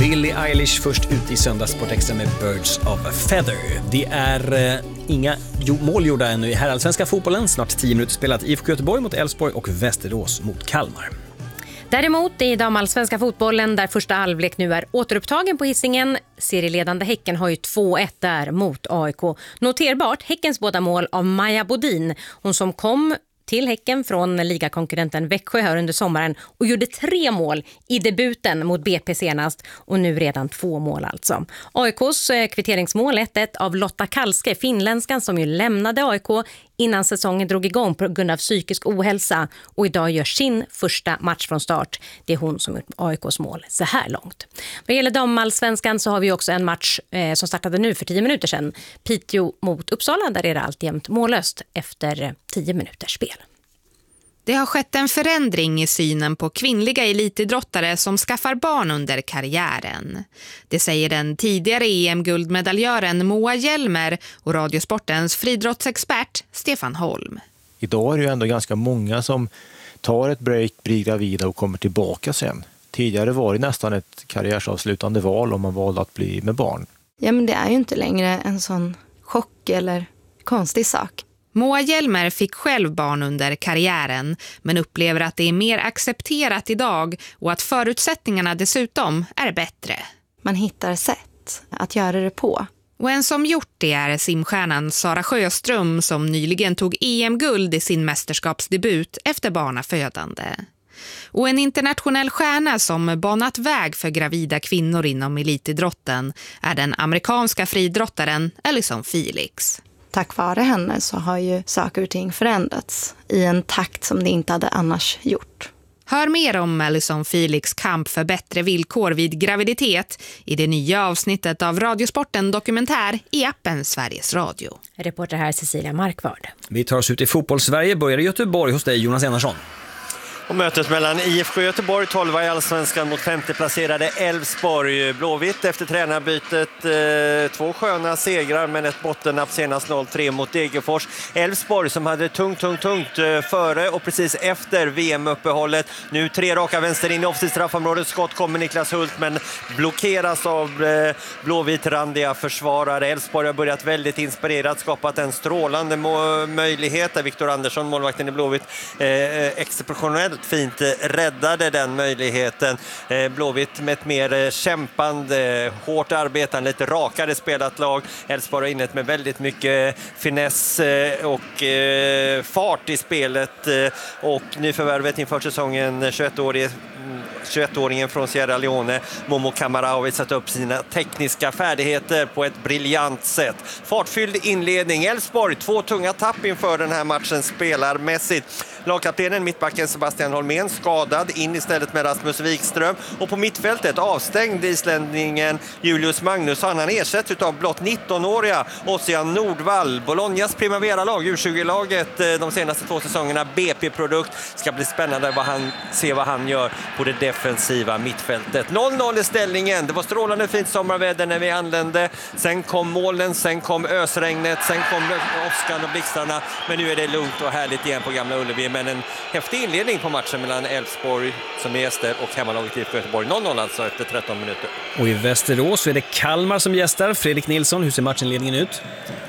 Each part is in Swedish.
Billie Eilish först ut i Söndagssportextra med Birds of a Feather. Det är inga mål gjorda ännu i herrallsvenska fotbollen. Snart 10 minuter spelat. IFK Göteborg mot Elfsborg och Västerås mot Kalmar. Däremot i damallsvenska fotbollen där första halvlek nu är återupptagen på Hisingen. Serieledande Häcken har ju 2-1 där mot AIK. Noterbart Häckens båda mål av Maja Bodin. Hon som kom till Häcken från ligakonkurrenten Växjö här under sommaren och gjorde 3 mål i debuten mot BP senast och nu redan 2 mål alltså. AIKs kvitteringsmål 1-1 av Lotta Kalske, finländskan som ju lämnade AIK innan säsongen drog igång på grund av psykisk ohälsa och idag gör sin första match från start. Det är hon som gjort AIKs mål så här långt. Vad gäller damallsvenskan så har vi också en match som startade nu för 10 minuter sedan. Piteå mot Uppsala, där är det alltjämt mållöst efter 10 minuters spel. Det har skett en förändring i synen på kvinnliga elitidrottare som skaffar barn under karriären. Det säger den tidigare EM-guldmedaljören Moa Hjelmer och Radiosportens friidrottsexpert Stefan Holm. Idag är det ju ändå ganska många som tar ett break, blir gravida och kommer tillbaka sen. Tidigare var det nästan ett karriärsavslutande val om man valde att bli med barn. Ja, men det är ju inte längre en sån chock eller konstig sak. Moa Hjelmer fick själv barn under karriären men upplever att det är mer accepterat idag och att förutsättningarna dessutom är bättre. Man hittar sätt att göra det på. Och en som gjort det är simstjärnan Sara Sjöström som nyligen tog EM-guld i sin mästerskapsdebut efter barnafödande. Och en internationell stjärna som banat väg för gravida kvinnor inom elitidrotten är den amerikanska friidrottaren Allyson Felix. Tack vare henne så har ju saker och ting förändrats i en takt som det inte hade annars gjort. Hör mer om Allyson Felix kamp för bättre villkor vid graviditet i det nya avsnittet av Radiosporten Dokumentär i appen Sveriges Radio. Reporter här Cecilia Markvard. Vi tar oss ut i fotbollssverige, börjar i Göteborg hos dig Jonas Enarsson. Och mötet mellan IFK Göteborg 12 i allsvenskan mot 50-placerade Elfsborg. Blåvitt efter tränarbytet, 2 sköna segrar men ett bottennapp senast 0-3 mot Degerfors. Elfsborg som hade tungt före och precis efter VM-uppehållet. Nu 3 raka vänster in i offensivt straffområdet. Skott kommer Niklas Hult men blockeras av blåvit-randiga försvarare. Elfsborg har börjat väldigt inspirerat, skapat en strålande möjlighet där Viktor Andersson, målvakten i Blåvitt, exceptionellt fint räddade den möjligheten. Blåvitt med ett mer kämpande, hårt arbetande, lite rakare spelat lag. Elfsborg har inlett med väldigt mycket finess och fart i spelet och nyförvärvet inför säsongen 21-åringen från Sierra Leone, Momo Kamara, har visat upp sina tekniska färdigheter på ett briljant sätt. Fartfylld inledning. Elfsborg 2 tunga tapp inför den här matchen spelarmässigt. Lagkaptenen, mittbacken Sebastian Holmén, skadad, in istället med Rasmus Wikström. Och på mittfältet avstängd isländingen Julius Magnusson. Han ersätts av blott 19-åriga Ossian Nordvall. Bolognas Primavera-lag, U20-laget de senaste 2 säsongerna, BP-produkt. Ska bli spännande att se vad han gör på det defensiva mittfältet. 0-0 i ställningen. Det var strålande fint sommarväder när vi anlände. Sen kom målen, sen kom ösregnet, sen kom åskan och blixtarna. Men nu är det lugnt och härligt igen på Gamla Ullevi. Men en häftig inledning på matchen mellan Elfsborg som är gäster och hemmalaget IFK Göteborg. 0-0 alltså efter 13 minuter. Och i Västerås så är det Kalmar som gästar. Fredrik Nilsson, hur ser matchinledningen ut?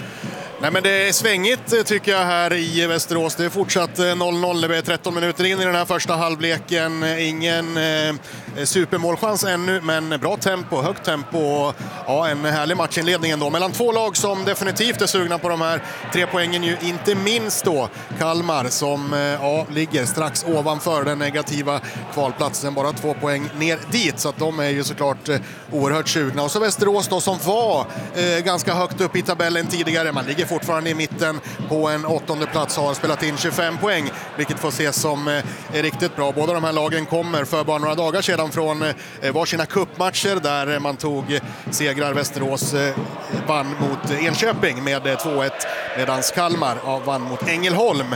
Nej, men det är svängigt tycker jag här i Västerås. Det är fortsatt 0-0. Det är 13 minuter in i den här första halvleken. Ingen supermålchans ännu, men bra tempo, högt tempo. Ja, en härlig matchinledning ändå. Mellan 2 lag som definitivt är sugna på de här 3 poängen. Ju inte minst då Kalmar som ligger strax ovanför den negativa kvalplatsen. Bara 2 poäng ner dit, så att de är ju såklart oerhört sugna. Och så Västerås då som var ganska högt upp i tabellen tidigare. Man ligger fortfarande i mitten på en 8:e plats, har spelat in 25 poäng, vilket får ses som är riktigt bra. Båda de här lagen kommer för bara några dagar sedan från varsina cupmatcher där man tog segrar. Västerås vann mot Enköping med 2-1 medan Kalmar vann mot Ängelholm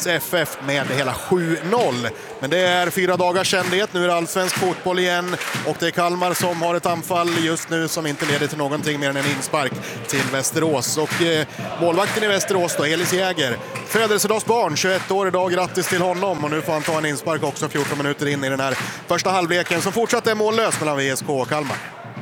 FF med hela 7-0. Men det är 4 dagar sedan det. Nu är det allsvensk fotboll igen och det är Kalmar som har ett anfall just nu som inte leder till någonting mer än en inspark till Västerås. Och målvakten i Västerås då, Elis Jäger, födelsedagsbarn, 21 år idag, grattis till honom. Och nu får han ta en inspark också 14 minuter in i den här första halvleken som fortsatt är mållös mellan VSK och Kalmar.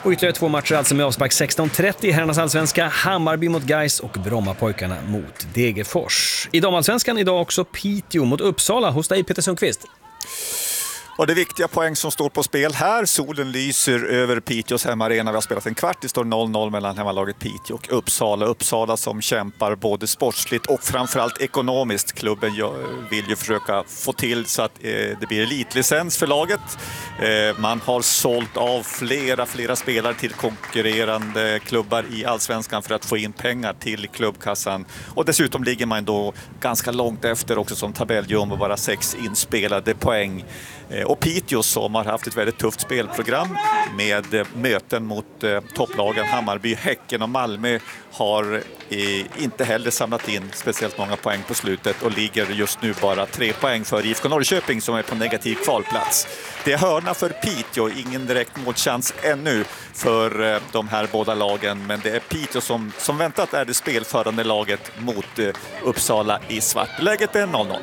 Och ytterligare 2 matcher alltså med avspark 16:30 i herrarnas allsvenska. Hammarby mot Gais och Brommapojkarna mot Degerfors. I damallsvenskan idag också Piteå mot Uppsala. Hos dig Peter Sundqvist. Och det är viktiga poäng som står på spel här. Solen lyser över Piteås hemmaarena. Vi har spelat en kvart. Det står 0-0 mellan hemmalaget Piteå och Uppsala. Uppsala som kämpar både sportsligt och framförallt ekonomiskt. Klubben vill ju försöka få till så att det blir elitlicens för laget. Man har sålt av flera spelare till konkurrerande klubbar i allsvenskan för att få in pengar till klubbkassan. Och dessutom ligger man då ganska långt efter också som tabelljumbo med bara 6 inspelade poäng. Och Piteå som har haft ett väldigt tufft spelprogram med möten mot topplagen Hammarby, Häcken och Malmö har inte heller samlat in speciellt många poäng på slutet och ligger just nu bara 3 poäng för IFK Norrköping som är på negativ kvalplats. Det är hörna för Piteå, ingen direkt motchans ännu för de här båda lagen, men det är Piteå som väntat är det spelförande laget mot Uppsala i svart. Läget är 0-0.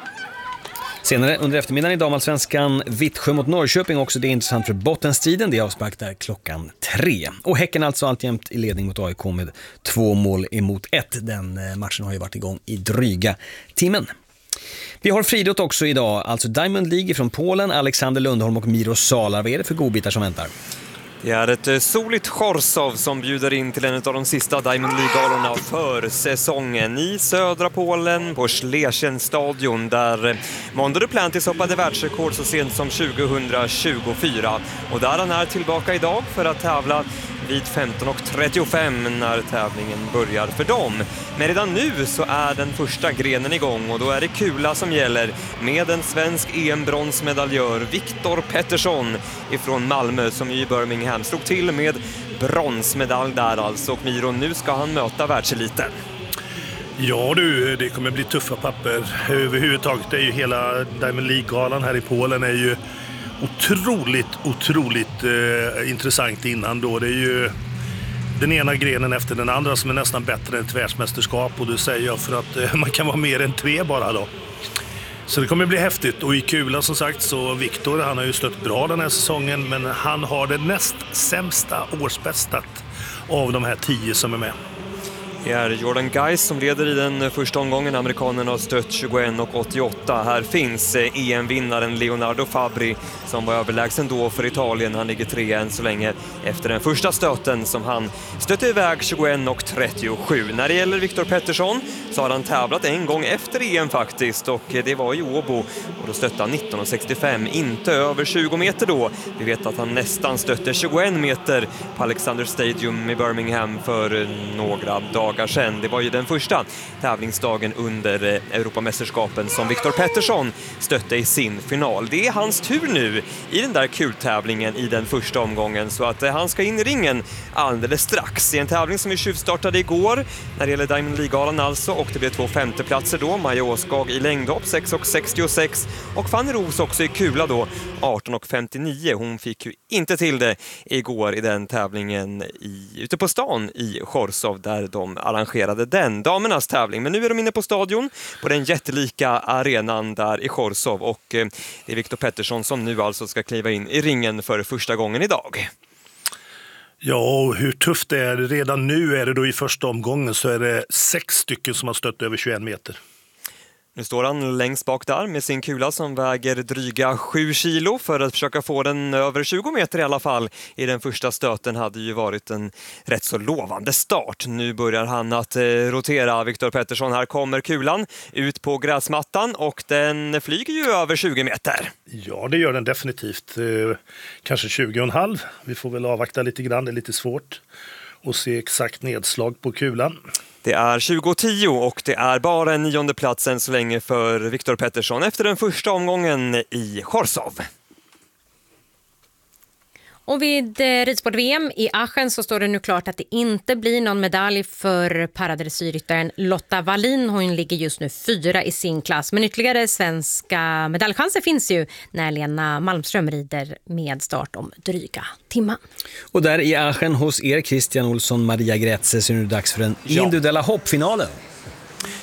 Senare under eftermiddagen i damallsvenskan Vittsjö mot Norrköping också. Det är intressant för bottenstriden. Det är avspark där 3:00. Och Häcken alltså alltjämt i ledning mot AIK med 2 mål emot 1. Den matchen har ju varit igång i dryga timmen. Vi har friidrott också idag. Alltså Diamond League från Polen. Alexander Lundholm och Miro Salar. Vad är det för godbitar som väntar? Det är ett soligt Chorzów som bjuder in till en av de sista Diamond League-galorna för säsongen i södra Polen på Schlechen-stadion där Mondo Duplantis hoppade världsrekord så sent som 2024. Och där han är tillbaka idag för att tävla vid 15:35 när tävlingen börjar för dem. Men redan nu så är den första grenen igång och då är det kula som gäller med en svensk EM-bronsmedaljör Viktor Pettersson ifrån Malmö som i Birmingham slog till med bronsmedalj där alltså. Och Miro, nu ska han möta världseliten. Ja du, det kommer bli tuffa papper. Överhuvudtaget är ju hela Diamond League-galan här i Polen är ju otroligt intressant innan då. Det är ju den ena grenen efter den andra som är nästan bättre än ett världsmästerskap, och det säger jag för att man kan vara mer än 3 bara då. Så det kommer bli häftigt, och i kula som sagt så Viktor, han har ju stött bra den här säsongen, men han har det näst sämsta årsbästat av de här 10 som är med. Det är Jordan Gais som leder i den första omgången. Amerikanen har stött 21,88. Här finns EM-vinnaren Leonardo Fabri som var överlägsen då för Italien. Han ligger 3 än så länge efter den första stöten som han stötte iväg 21,37. När det gäller Viktor Pettersson så har han tävlat en gång efter EM faktiskt, och det var i Åbo, och då stötte han 19,65, inte över 20 meter då. Vi vet att han nästan stötte 21 meter på Alexander Stadium i Birmingham för några dagar sedan. Det var ju den första tävlingsdagen under Europamästerskapen som Viktor Pettersson stötte i sin final. Det är hans tur nu i den där kultävlingen i den första omgången, så att han ska in i ringen alldeles strax i en tävling som vi tjuvstartade igår när det gäller Diamond League-galan alltså, och det blev 2 femteplatser då. Maja Åskag i längdhopp 6,66 och Fanny Roos också i kula då 18,59. Hon fick ju inte till det igår i den tävlingen ute på stan i Chorzów där de arrangerade den damernas tävling. Men nu är de inne på stadion på den jättelika arenan där i Chorzów, och det är Viktor Pettersson som nu alltså ska kliva in i ringen för första gången idag. Ja, och hur tufft det är. Redan nu är det då i första omgången så är det 6 stycken som har stött över 21 meter. Nu står han längst bak där med sin kula som väger dryga 7 kilo för att försöka få den över 20 meter i alla fall. I den första stöten hade ju varit en rätt så lovande start. Nu börjar han att rotera, Viktor Pettersson. Här kommer kulan ut på gräsmattan och den flyger ju över 20 meter. Ja, det gör den definitivt. Kanske 20,5. Vi får väl avvakta lite grann, det är lite svårt att se exakt nedslag på kulan. Det är 20:10 och det är bara en 9:e plats än så länge för Viktor Pettersson efter den första omgången i Chorzów. Och vid ridsport-VM i Aachen så står det nu klart att det inte blir någon medalj för paradresyrryttaren Lotta Wallin. Hon ligger just nu 4 i sin klass. Men ytterligare svenska medaljchanser finns ju när Lena Malmström rider med start om dryga timman. Och där i Aachen hos er, Christian Olsson, Maria Grätze, så är det dags för den individuella hoppfinalen.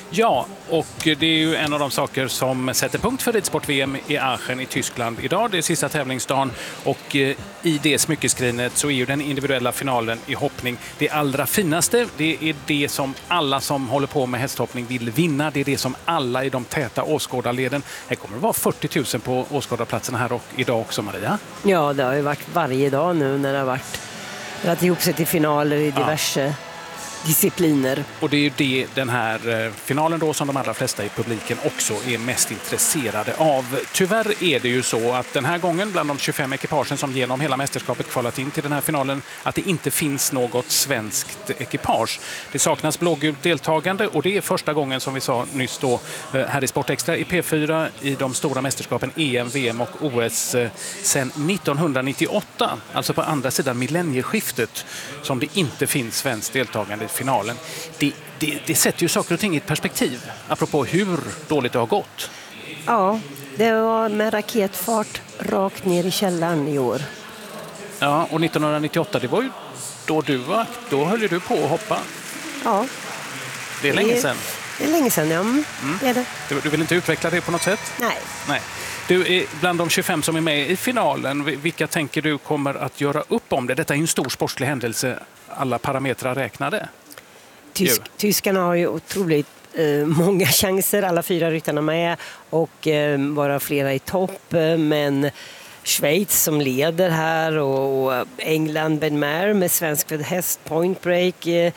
Ja, och det är ju en av de saker som sätter punkt för ridsport-VM i Aachen i Tyskland idag. Det är sista tävlingsdagen och i det smyckeskrinet så är ju den individuella finalen i hoppning det allra finaste. Det är det som alla som håller på med hästhoppning vill vinna. Det är det som alla i de täta åskådarleden. Här kommer det vara 40 000 på åskådarplatserna här och idag också, Maria. Ja, det har ju varit varje dag nu när det har varit dragit ihop sig till finaler i diverse discipliner. Och det är ju det den här finalen då som de allra flesta i publiken också är mest intresserade av. Tyvärr är det ju så att den här gången bland de 25 ekipagen som genom hela mästerskapet kvalat in till den här finalen att det inte finns något svenskt ekipage. Det saknas blågult deltagande och det är första gången som vi sa nyss då här i Sportextra i P4 i de stora mästerskapen EM, VM och OS sedan 1998, alltså på andra sidan millennieskiftet som det inte finns svenskt deltagande i finalen. Det sätter ju saker och ting i ett perspektiv, apropå hur dåligt det har gått. Ja, det var med raketfart rakt ner i källaren i år. Ja, och 1998, det var ju då då höll ju du på att hoppa. Ja. Det är länge sedan. Det är länge sedan, ja. Det är det. Du vill inte utveckla det på något sätt? Nej. Du är bland de 25 som är med i finalen. Vilka tänker du kommer att göra upp om det? Detta är en stor sportslig händelse, alla parametrar räknade. Tyskarna har ju otroligt många chanser, alla 4 ryttarna med och bara flera i topp, men Schweiz som leder här och England, Ben Maher med svensk häst, Point Break,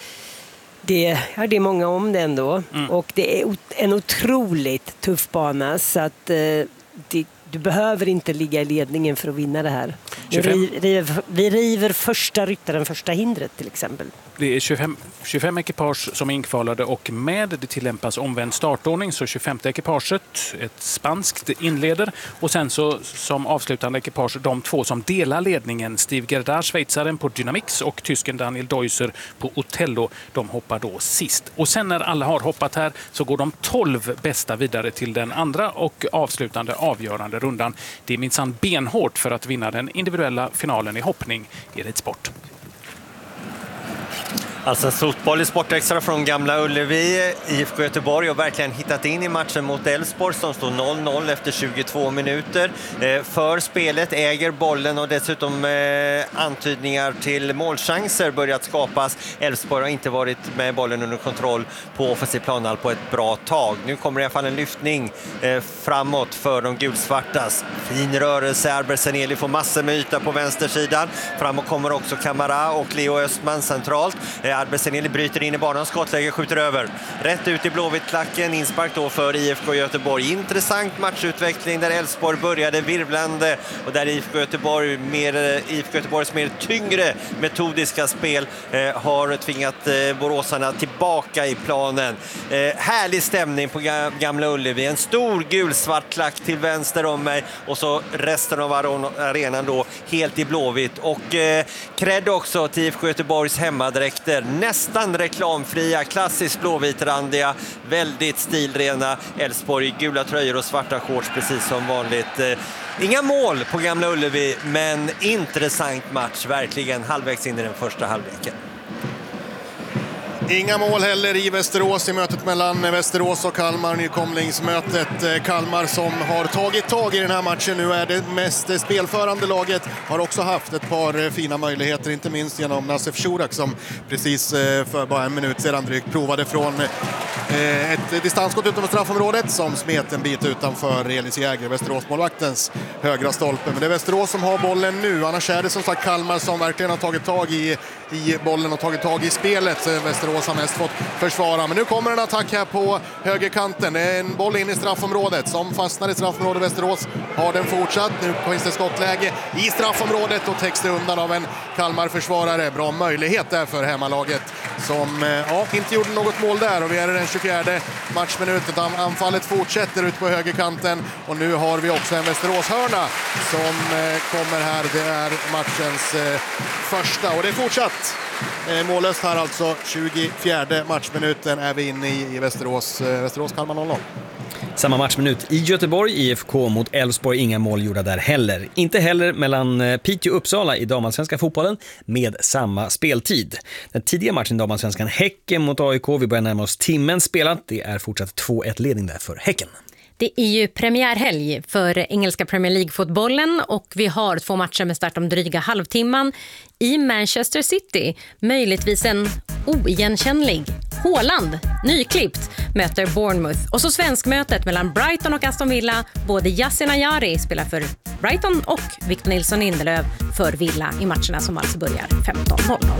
det är många om det ändå. Och det är en otroligt tuff bana så att du behöver inte ligga i ledningen för att vinna det här. Vi river första ryttaren, första hindret till exempel. Det är 25 ekipage som är inkvalade och med det tillämpas omvänd startordning. Så 25 ekipaget, ett spanskt, inleder. Och sen så som avslutande ekipage de 2 som delar ledningen. Steve Gerdard, schweizaren på Dynamix och tysken Daniel Deusser på Otello. De hoppar då sist. Och sen när alla har hoppat här så går de 12 bästa vidare till den andra och avslutande avgörande rundan. Det är minsann benhårt för att vinna den individuella finalen i hoppning i ridsport. Alltså fotboll i Sportextra från Gamla Ullevi, IFK Göteborg har verkligen hittat in i matchen mot Elfsborg som står 0-0 efter 22 minuter. För spelet äger bollen och dessutom antydningar till målchanser börjat skapas. Elfsborg har inte varit med bollen under kontroll på offensiv planhåll på ett bra tag. Nu kommer i alla fall en lyftning framåt för de gulsvartas. Fin rörelse, Arberseneli får massor med yta på vänstersidan. Framåt kommer också Kamara och Leo Östman centralt. Arberseneli bryter in i banan, skottläge skjuter över. Rätt ut i Blåvitt-klacken, inspark då för IFK Göteborg. Intressant matchutveckling där Elfsborg började virvlande och där IFK Göteborgs mer tyngre metodiska spel har tvingat boråsarna tillbaka i planen. Härlig stämning på Gamla Ullevi. En stor gulsvart klack till vänster om mig och så resten av arenan då helt i blåvitt. Och cred också till IFK Göteborgs hemmadräkter. Nästan reklamfria, klassiskt blåvitrandiga, väldigt stilrena Elfsborg i gula tröjor och svarta shorts precis som vanligt. Inga mål på Gamla Ullevi, men intressant match verkligen halvvägs in i den första halvleken. Inga mål heller i Västerås i mötet mellan Västerås och Kalmar, nykomlingsmötet. Kalmar som har tagit tag i den här matchen nu är det mest spelförande laget. Har också haft ett par fina möjligheter, inte minst genom Nassef Shurak som precis för bara en minut sedan drygt provade från ett distansskott utanför straffområdet som smet en bit utanför Elis Jäger, Västerås-målvaktens högra stolpe. Men det är Västerås som har bollen nu, annars är det som sagt Kalmar som verkligen har tagit tag i bollen och tagit tag i spelet. Västerås har mest fått försvara, men nu kommer en attack här på högerkanten. Det är en boll in i straffområdet som fastnar i straffområdet. Västerås har den fortsatt. Nu finns det skottläge i straffområdet och täcks det undan av en Kalmar-försvarare. Bra möjlighet där för hemmalaget som inte gjorde något mål där, och vi är i den 24 matchminuten. Anfallet fortsätter ut på högerkanten och nu har vi också en Västerås-hörna som kommer här. Det är matchens första och det är fortsatt mållöst här alltså. 24 matchminuten är vi inne i Västerås Kalmar 0-0. Samma matchminut i Göteborg, IFK mot Elfsborg, inga mål gjorda där heller. Inte heller mellan Piteå och Uppsala i damallsvenska fotbollen med samma speltid. Den tidiga matchen i damallsvenskan Häcken mot AIK, vi börjar närma oss timmen spelat. Det är fortsatt 2-1 ledning där för Häcken. Det är ju premiärhelg för engelska Premier League-fotbollen och vi har 2 matcher med start om dryga halvtimman. I Manchester City, möjligtvis en oigenkännlig Haaland, nyklippt, möter Bournemouth. Och så svenskmötet mellan Brighton och Aston Villa. Både Yasin Ayari spelar för Brighton och Victor Nilsson Lindelöf för Villa i matcherna som alltså börjar 15:00.